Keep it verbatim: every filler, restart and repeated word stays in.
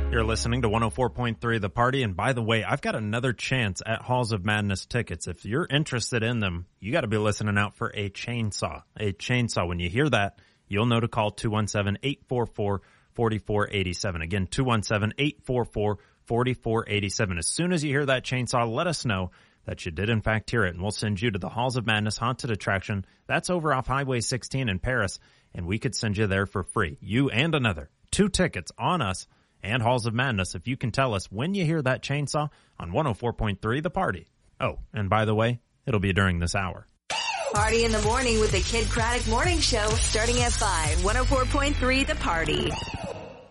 You're listening to one oh four point three The Party, and by the way, I've got another chance at Halls of Madness tickets. If you're interested in them, you got to be listening out for a chainsaw. A chainsaw. When you hear that, you'll know to call two one seven, eight four four, four four eight seven. Again, two one seven, eight four four, four four eight seven. As soon as you hear that chainsaw, let us know that you did in fact hear it, and we'll send you to the Halls of Madness Haunted Attraction. That's over off Highway sixteen in Paris, and we could send you there for free. You and another. Two tickets on us and Halls of Madness if you can tell us when you hear that chainsaw on one oh four point three The Party. Oh, and by the way, it'll be during this hour. Party in the morning with the Kid Craddock Morning Show starting at five. one oh four point three The Party.